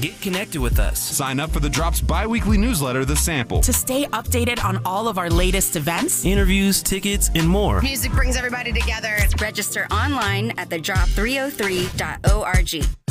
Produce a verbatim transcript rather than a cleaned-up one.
Get connected with us. Sign up for the Drop's bi-weekly newsletter, The Sample. To stay updated on all of our latest events, interviews, tickets, and more. Music brings everybody together. Register online at the drop three oh three dot org.